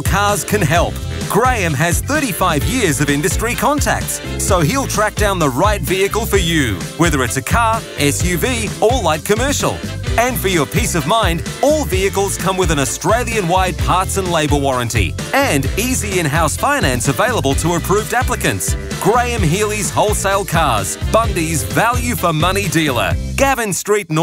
Cars can help. Graham has 35 years of industry contacts, so he'll track down the right vehicle for you, whether it's a car, SUV or light commercial. And for your peace of mind, all vehicles come with an Australian-wide parts and labour warranty and easy in-house finance available to approved applicants. Graham Healy's Wholesale Cars, Bundy's value for money dealer, Gavin Street, North